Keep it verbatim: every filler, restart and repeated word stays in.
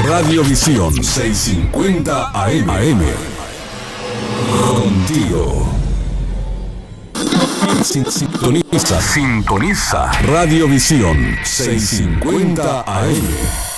Radiovisión seiscientos cincuenta A M. A M. Contigo. Sintoniza. Sintoniza. Radiovisión seiscientos cincuenta A M.